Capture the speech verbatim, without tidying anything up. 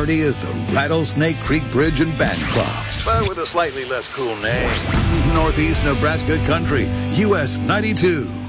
party is the Rattlesnake Creek Bridge in Bancroft, but with a slightly less cool name. Northeast Nebraska Country, U S ninety-two.